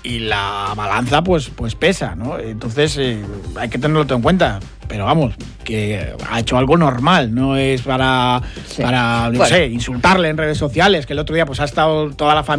y la balanza pues pesa, ¿no? Entonces hay que tenerlo todo en cuenta. Pero vamos, que ha hecho algo normal, no es para no sé, insultarle en redes sociales, que el otro día pues ha estado toda la familia